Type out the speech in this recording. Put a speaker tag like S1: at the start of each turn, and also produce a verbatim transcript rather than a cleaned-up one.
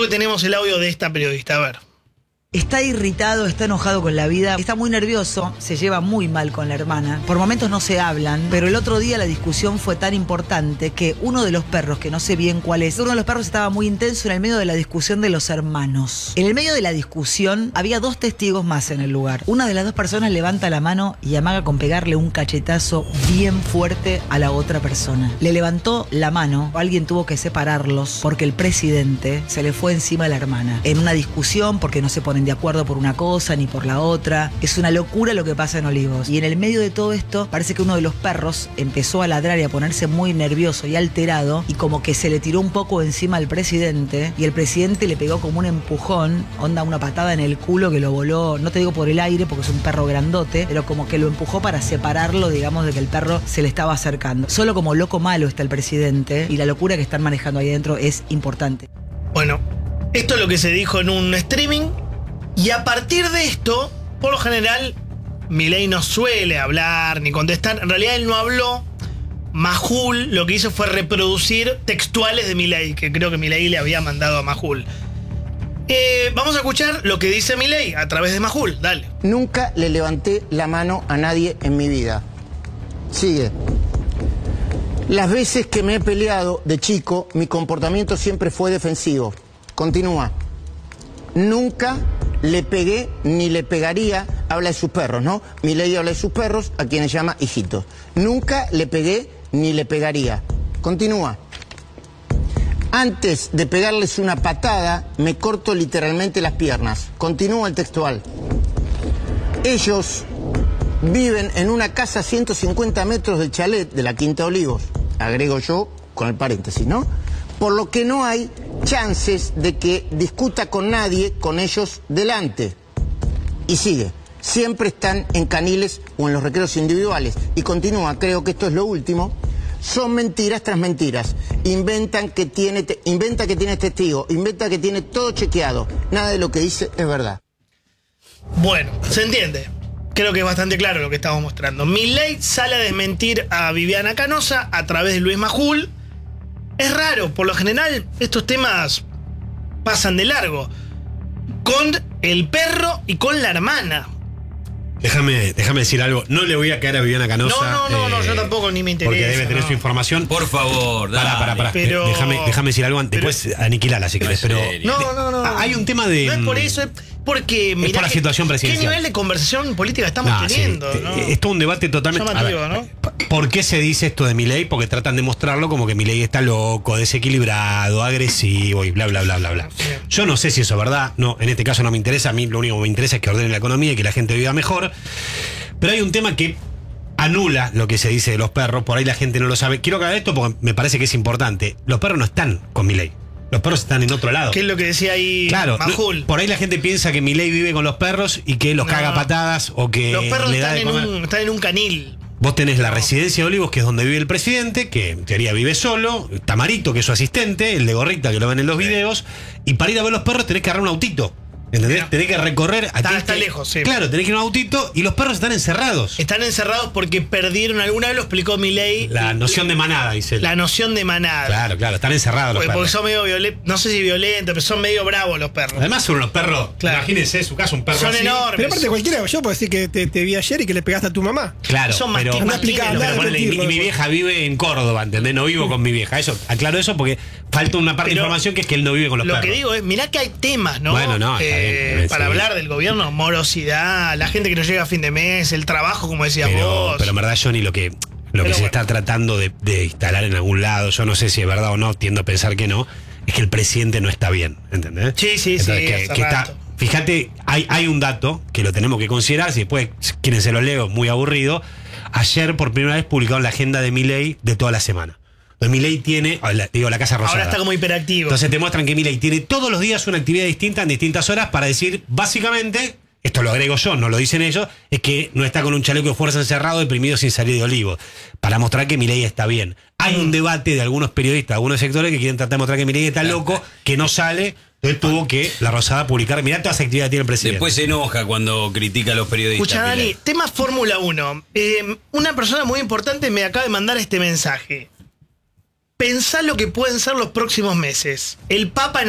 S1: Creo que tenemos el audio de esta periodista, a ver.
S2: Está irritado, está enojado con la vida, está muy nervioso, se lleva muy mal con la hermana. Por momentos no se hablan, pero el otro día la discusión fue tan importante que uno de los perros, que no sé bien cuál es, uno de los perros estaba muy intenso en el medio de la discusión de los hermanos. En el medio de la discusión había dos testigos más en el lugar. Una de las dos personas levanta la mano y amaga con pegarle un cachetazo bien fuerte a la otra persona. Le levantó la mano, alguien tuvo que separarlos porque el presidente se le fue encima a la hermana. En una discusión porque no se ponen de acuerdo por una cosa ni por la otra. Es una locura lo que pasa en Olivos. Y en el medio de todo esto, parece que uno de los perros empezó a ladrar y a ponerse muy nervioso y alterado, y como que se le tiró un poco encima al presidente, y el presidente le pegó como un empujón, onda una patada en el culo que lo voló, no te digo por el aire porque es un perro grandote, pero como que lo empujó para separarlo, digamos, de que el perro se le estaba acercando. Solo como loco malo está el presidente, y la locura que están manejando ahí adentro es importante.
S1: Bueno, esto es lo que se dijo en un streaming. Y a partir de esto, por lo general, Milei no suele hablar ni contestar. En realidad él no habló. Majul lo que hizo fue reproducir textuales de Milei, que creo que Milei le había mandado a Majul. Eh, vamos a escuchar lo que dice Milei a través de Majul. Dale.
S3: Nunca le levanté la mano a nadie en mi vida. Sigue. Las veces que me he peleado de chico, mi comportamiento siempre fue defensivo. Continúa. Nunca le pegué ni le pegaría, habla de sus perros, ¿no? Milei habla de sus perros, a quienes llama hijitos. Nunca le pegué ni le pegaría. Continúa. Antes de pegarles una patada, me corto literalmente las piernas. Continúa el textual. Ellos viven en una casa a ciento cincuenta metros del chalet de la Quinta Olivos. Agrego yo con el paréntesis, ¿no? Por lo que no hay chances de que discuta con nadie con ellos delante. Y sigue. Siempre están en caniles o en los recreos individuales. Y continúa, creo que esto es lo último. Son mentiras tras mentiras. Inventan que tiene, te, inventa que tiene testigo, inventa que tiene todo chequeado. Nada de lo que dice es verdad.
S1: Bueno, se entiende. Creo que es bastante claro lo que estamos mostrando. Milei sale a desmentir a Viviana Canosa a través de Luis Majul. Es raro, por lo general estos temas pasan de largo. Con el perro y con la hermana.
S4: Déjame, déjame decir algo. No le voy a caer a Viviana Canosa.
S1: No, no, no,
S4: eh,
S1: no, yo tampoco ni me interesa.
S4: Porque debe tener
S1: no.
S4: su información.
S5: Por favor, dale.
S4: Pará, pará, pará.
S1: Pero...
S4: Déjame, déjame decir algo antes. Después aniquilala si querés. Pero
S1: No, no, no.
S4: hay un tema de...
S1: No es por eso, es porque...
S4: Es por la situación presidencial.
S1: ¿Qué nivel de conversación política estamos
S4: No,
S1: teniendo?
S4: sí,
S1: ¿no?
S4: Es todo un debate totalmente...
S1: Llamativo,
S4: a ver,
S1: ¿no?
S4: ¿Por qué se dice esto de Milei? Porque tratan de mostrarlo como que Milei está loco, desequilibrado, agresivo y bla, bla, bla, bla, bla.
S1: Sí.
S4: Yo no sé si eso es verdad. No, en este caso no me interesa. A mí lo único que me interesa es que ordene la economía y que la gente viva mejor. Pero hay un tema que anula lo que se dice de los perros. Por ahí la gente no lo sabe. Quiero aclarar esto porque me parece que es importante. Los perros no están con Milei. Los perros están en otro lado.
S1: ¿Qué es lo que decía ahí
S4: Claro,
S1: Majul?
S4: por ahí la gente piensa que Milei vive con los perros y que los
S1: No.
S4: caga a patadas o que
S1: Los perros
S4: le da
S1: están
S4: de
S1: en,
S4: comer.
S1: un, están en un canil.
S4: Vos tenés la
S1: No.
S4: residencia de Olivos, que es donde vive el presidente, que en teoría vive solo, Tamarito, que es su asistente, el de gorrita que lo ven en los videos, y para ir a ver los perros tenés que agarrar un autito. ¿Entendés?
S1: Mira.
S4: Tenés que recorrer...
S1: Está-
S4: aquel
S1: está
S4: que-
S1: lejos, sí.
S4: Claro, tenés que ir a un autito y los perros están encerrados.
S1: Están encerrados porque perdieron, alguna vez lo explicó Milei,
S4: La noción de manada, dice él.
S1: la noción de manada.
S4: Claro, claro, están encerrados los
S1: Porque, porque
S4: perros.
S1: son medio violentos, no sé si violentos, pero son medio bravos los perros.
S4: Además son unos perros,
S1: Claro.
S4: imagínense su caso, un perro
S1: Son
S4: así.
S1: enormes.
S6: Pero aparte cualquiera, yo puedo decir que te, te vi ayer y que le pegaste a tu mamá.
S4: Claro,
S1: Son
S4: pero,
S1: mastic-
S6: Anda a explicar,
S1: masticles,
S6: anda a
S4: pero ponele, y,
S6: desmentirlo
S4: y mi
S6: después.
S4: vieja vive en Córdoba, ¿entendés? No vivo con mi vieja. Eso, aclaro eso porque falta una parte de
S1: Pero
S4: información que es que él no vive con los
S1: Lo
S4: perros.
S1: que digo es, mirá que hay temas, ¿no?
S4: Bueno, no, está
S1: Eh,
S4: bien,
S1: para
S4: sí.
S1: hablar del gobierno, morosidad, la gente que no llega a fin de mes, el trabajo, como decías
S4: pero,
S1: vos.
S4: pero en verdad, Johnny, lo que, lo que
S1: Pero
S4: se
S1: bueno.
S4: está tratando de, de instalar en algún lado, yo no sé si es verdad o no, tiendo a pensar que no, es que el presidente no está bien, ¿entendés?
S1: Sí, sí,
S4: Entonces,
S1: sí,
S4: que,
S1: hace
S4: que está,
S1: rato.
S4: fíjate, hay, hay un dato que lo tenemos que considerar, si después quieren se lo leo, muy aburrido. Ayer por primera vez publicaron la agenda de Milei de toda la semana. Entonces Milei tiene, la- digo, la Casa Rosada.
S1: Ahora está como hiperactivo.
S4: Entonces te muestran que Milei tiene todos los días una actividad distinta en distintas horas para decir, básicamente, esto lo agrego yo, no lo dicen ellos, es que no está con un chaleco de fuerza encerrado, deprimido sin salir de Olivos, para mostrar que Milei está bien. Hay un debate de algunos periodistas, algunos sectores que quieren tratar de mostrar que Milei está loco, que no sale, entonces tuvo que la Rosada publicar, mirá todas las actividades que tiene el presidente.
S5: Después se enoja cuando critica a los periodistas.
S1: Escucha, Dani,
S5: Milei.
S1: tema Fórmula uno. Eh, una persona muy importante me acaba de mandar este mensaje. Pensá lo que pueden ser los próximos meses. El Papa en